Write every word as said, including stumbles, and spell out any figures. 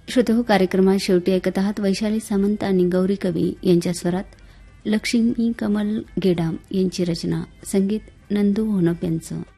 श्रोते कार्यक्रमात शेवटी ऐकत आहात वैशाली सामंत आणि गौरी कवी यांच्या स्वरात लक्ष्मी कमल गेडाम यांची रचना, संगीत नंदू होनप यांचं.